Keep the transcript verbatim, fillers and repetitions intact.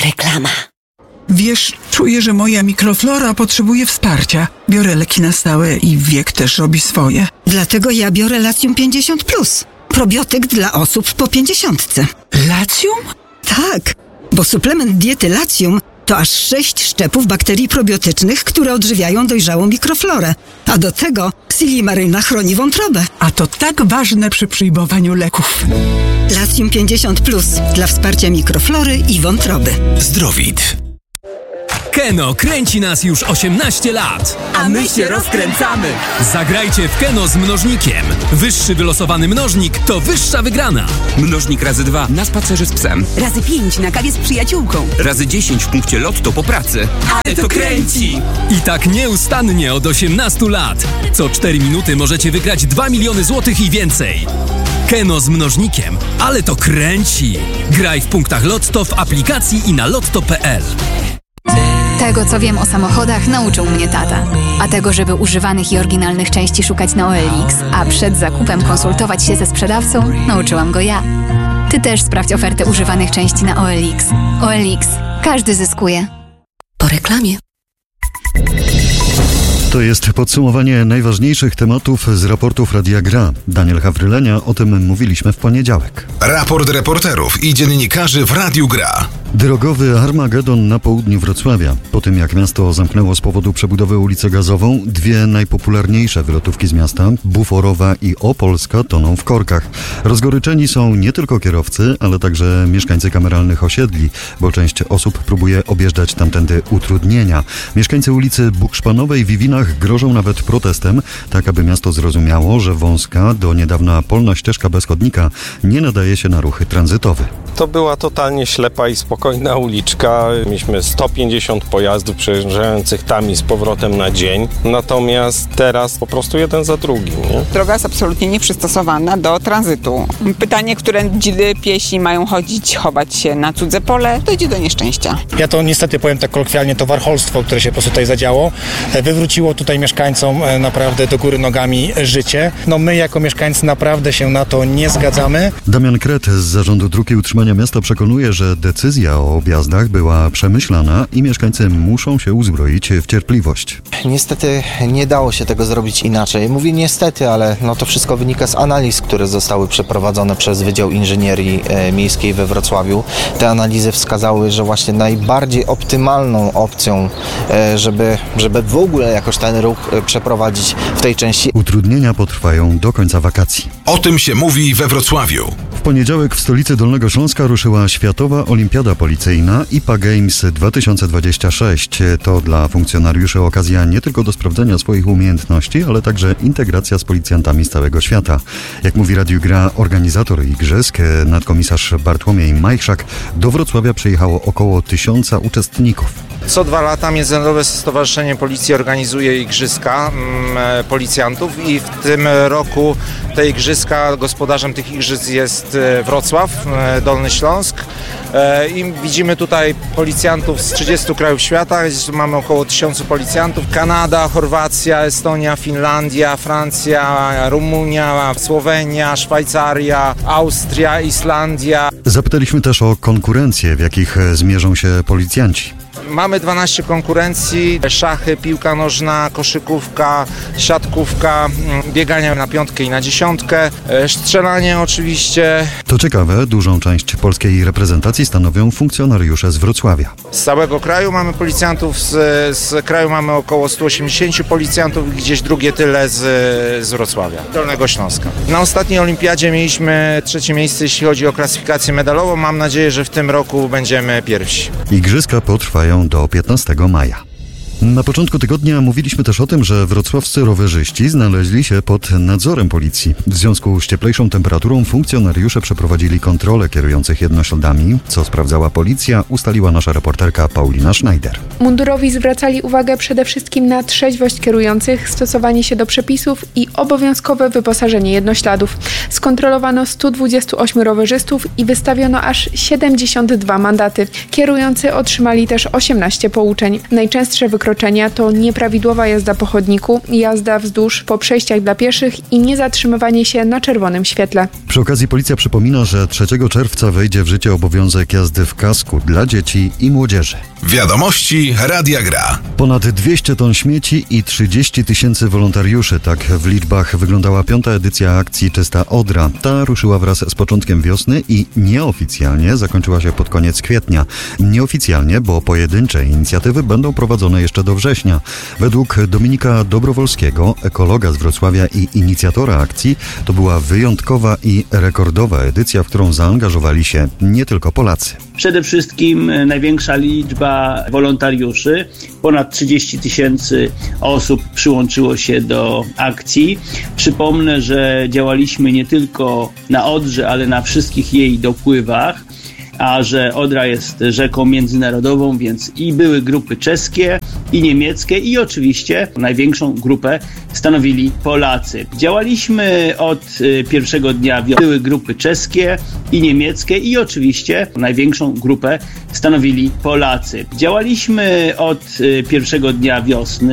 Reklama. Wiesz, czuję, że moja mikroflora potrzebuje wsparcia. Biorę leki na stałe i wiek też robi swoje. Dlatego ja biorę Latium pięćdziesiąt plus. Probiotyk dla osób po pięćdziesiątce. Latium? Tak, bo suplement diety Latium to aż sześć szczepów bakterii probiotycznych, które odżywiają dojrzałą mikroflorę. A do tego Silimaryna chroni wątrobę. A to tak ważne przy przyjmowaniu leków. Latium pięćdziesiąt plus dla wsparcia mikroflory i wątroby. Zdrowit. Keno kręci nas już osiemnaście lat. A my się rozkręcamy. Zagrajcie w Keno z mnożnikiem. Wyższy wylosowany mnożnik to wyższa wygrana. Mnożnik razy dwa na spacerze z psem. Razy pięć na kawie z przyjaciółką. Razy dziesięć w punkcie Lotto po pracy. Ale to kręci! I tak nieustannie od osiemnastu lat. Co cztery minuty możecie wygrać dwa miliony złotych i więcej. Keno z mnożnikiem. Ale to kręci! Graj w punktach Lotto, w aplikacji i na lotto kropka p l. Tego, co wiem o samochodach, nauczył mnie tata. A tego, żeby używanych i oryginalnych części szukać na O L X, a przed zakupem konsultować się ze sprzedawcą, nauczyłam go ja. Ty też sprawdź ofertę używanych części na O L X. O L X. Każdy zyskuje. Po reklamie. To jest podsumowanie najważniejszych tematów z raportów Radia Gra. Daniel Hawrylenia, o tym mówiliśmy w poniedziałek. Raport reporterów i dziennikarzy w Radiu Gra. Drogowy Armagedon na południu Wrocławia. Po tym jak miasto zamknęło z powodu przebudowy ulicę Gazową, dwie najpopularniejsze wylotówki z miasta, Buforowa i Opolska, toną w korkach. Rozgoryczeni są nie tylko kierowcy, ale także mieszkańcy kameralnych osiedli, bo część osób próbuje objeżdżać tamtędy utrudnienia. Mieszkańcy ulicy Bukszpanowej w Wiwinach grożą nawet protestem, tak aby miasto zrozumiało, że wąska, do niedawna polna ścieżka bez chodnika nie nadaje się na ruchy tranzytowe. To była totalnie ślepa i spokojna uliczka. Mieliśmy sto pięćdziesiąt pojazdów przejeżdżających tam i z powrotem na dzień. Natomiast teraz po prostu jeden za drugim. Nie? Droga jest absolutnie nieprzystosowana do tranzytu. Pytanie, którędy piesi mają chodzić, chować się na cudze pole, dojdzie do nieszczęścia. Ja to niestety powiem tak kolokwialnie, to warcholstwo, które się po prostu tutaj zadziało, wywróciło tutaj mieszkańcom naprawdę do góry nogami życie. No my jako mieszkańcy naprawdę się na to nie zgadzamy. Damian Kret z Zarządu Dróg i Utrzymania Miasta przekonuje, że decyzja o objazdach była przemyślana i mieszkańcy muszą się uzbroić w cierpliwość. Niestety nie dało się tego zrobić inaczej. Mówię niestety, ale no to wszystko wynika z analiz, które zostały przeprowadzone przez Wydział Inżynierii Miejskiej we Wrocławiu. Te analizy wskazały, że właśnie najbardziej optymalną opcją, żeby, żeby w ogóle jakoś ten ruch przeprowadzić w tej części. Utrudnienia potrwają do końca wakacji. O tym się mówi we Wrocławiu. W poniedziałek w stolicy Dolnego Śląska ruszyła Światowa Olimpiada Policyjna I P A Games dwa tysiące dwadzieścia sześć. To dla funkcjonariuszy okazja nie tylko do sprawdzenia swoich umiejętności, ale także integracja z policjantami z całego świata. Jak mówi Radiu Gra organizator igrzysk, nadkomisarz Bartłomiej Majchrzak, do Wrocławia przyjechało około tysiąca uczestników. Co dwa lata Międzynarodowe Stowarzyszenie Policji organizuje igrzyska mm, policjantów i w tym roku te igrzyska, gospodarzem tych igrzysk jest Wrocław, Dolny Śląsk. I widzimy tutaj policjantów z trzydziestu krajów świata, mamy około tysiącu policjantów. Kanada, Chorwacja, Estonia, Finlandia, Francja, Rumunia, Słowenia, Szwajcaria, Austria, Islandia. Zapytaliśmy też o konkurencje, w jakich zmierzą się policjanci. Mamy dwanaście konkurencji, szachy, piłka nożna, koszykówka, siatkówka, biegania na piątkę i na dziesiątkę, strzelanie oczywiście. To ciekawe, dużą część polskiej reprezentacji stanowią funkcjonariusze z Wrocławia. Z całego kraju mamy policjantów, z, z kraju mamy około stu osiemdziesięciu policjantów i gdzieś drugie tyle z, z Wrocławia, Dolnego Śląska. Na ostatniej olimpiadzie mieliśmy trzecie miejsce, jeśli chodzi o klasyfikację medalową. Mam nadzieję, że w tym roku będziemy pierwsi. Igrzyska potrwają do piętnastego maja. Na początku tygodnia mówiliśmy też o tym, że wrocławscy rowerzyści znaleźli się pod nadzorem policji. W związku z cieplejszą temperaturą funkcjonariusze przeprowadzili kontrolę kierujących jednośladami. Co sprawdzała policja, ustaliła nasza reporterka Paulina Schneider. Mundurowi zwracali uwagę przede wszystkim na trzeźwość kierujących, stosowanie się do przepisów i obowiązkowe wyposażenie jednośladów. Skontrolowano stu dwudziestu ośmiu rowerzystów i wystawiono aż siedemdziesiąt dwa mandaty. Kierujący otrzymali też osiemnaście pouczeń. Najczęstsze wykroczenia wykroczenia to nieprawidłowa jazda po chodniku, jazda wzdłuż po przejściach dla pieszych i niezatrzymywanie się na czerwonym świetle. Przy okazji policja przypomina, że trzeciego czerwca wejdzie w życie obowiązek jazdy w kasku dla dzieci i młodzieży. Wiadomości Radia Gra. Ponad dwieście ton śmieci i trzydzieści tysięcy wolontariuszy. Tak w liczbach wyglądała piąta edycja akcji Czysta Odra. Ta ruszyła wraz z początkiem wiosny i nieoficjalnie zakończyła się pod koniec kwietnia. Nieoficjalnie, bo pojedyncze inicjatywy będą prowadzone jeszcze do września. Według Dominika Dobrowolskiego, ekologa z Wrocławia i inicjatora akcji, to była wyjątkowa i rekordowa edycja, w którą zaangażowali się nie tylko Polacy. Przede wszystkim największa liczba wolontariuszy. Ponad trzydzieści tysięcy osób przyłączyło się do akcji. Przypomnę, że działaliśmy nie tylko na Odrze, ale na wszystkich jej dopływach. A że Odra jest rzeką międzynarodową, więc i były grupy czeskie, i niemieckie, i oczywiście największą grupę stanowili Polacy. Działaliśmy od pierwszego dnia wiosny. Były grupy czeskie i niemieckie, i oczywiście największą grupę stanowili Polacy. Działaliśmy od pierwszego dnia wiosny.